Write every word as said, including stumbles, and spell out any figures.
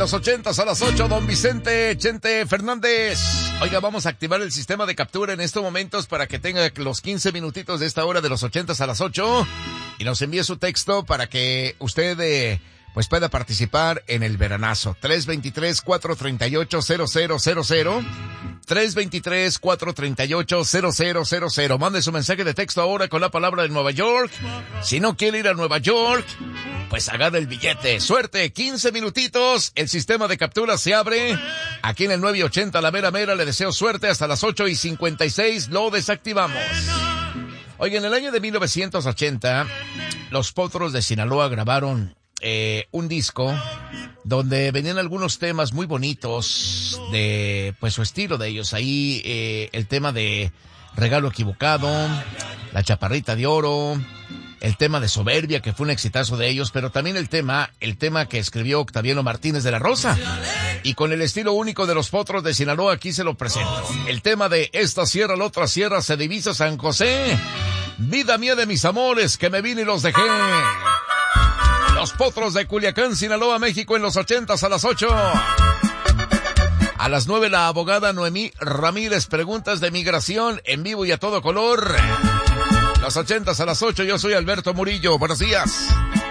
los ochentas a las ocho, don Vicente Chente Fernández. Oiga, vamos a activar el sistema de captura en estos momentos para que tenga los quince minutitos de esta hora de los ochentas a las ocho y nos envíe su texto para que usted eh, pues pueda participar en el veranazo. tres veintitrés, cuatrocientos treinta y ocho, cero cero cero cero. tres veintitrés, cuatrocientos treinta y ocho, cero cero cero cero. Mande su mensaje de texto ahora con la palabra de Nueva York. Si no quiere ir a Nueva York, pues agarra el billete. Suerte, quince minutitos. El sistema de captura se abre. Aquí en el nueve ochenta, la mera mera. Le deseo suerte hasta las ocho y cincuenta y seis. Lo desactivamos. Oye, en el año de mil novecientos ochenta, los Potros de Sinaloa grabaron Eh, un disco donde venían algunos temas muy bonitos de pues su estilo de ellos. Ahí eh, el tema de Regalo Equivocado, La Chaparrita de Oro, el tema de Soberbia, que fue un exitazo de ellos, pero también el tema, el tema que escribió Octaviano Martínez de la Rosa. Y con el estilo único de los Potros de Sinaloa, aquí se lo presento. El tema de Esta sierra, la otra sierra, se divisa San José. Vida mía de mis amores, que me vine y los dejé. Los Potros de Culiacán, Sinaloa, México, en los ochentas a las ocho. A las nueve, la abogada Noemí Ramírez, preguntas de migración en vivo y a todo color. Los ochentas a las ocho, yo soy Alberto Murillo. Buenos días.